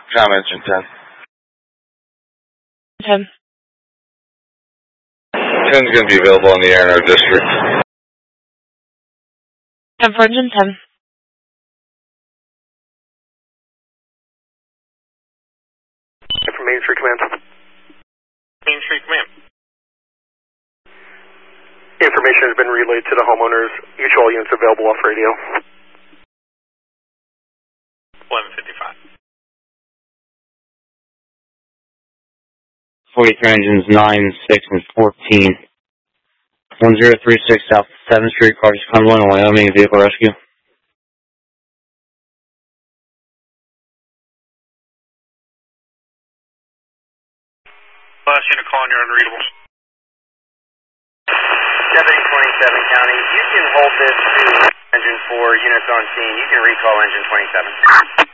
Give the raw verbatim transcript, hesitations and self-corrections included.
Com engine ten. ten. ten's going to be available in the air in our district. ten for engine ten. From Main Street Command. Main Street Command. Information has been relayed to the homeowners. Each all units available off radio. eleven fifty-five. forty-three engines nine, six, and fourteen. one zero three six South seventh Street, Carter's Cumberland, Wyoming, vehicle rescue. Last unit calling, you're unreadable. seven twenty-seven County, you can hold this to engine four, units on scene. You can recall engine twenty-seven.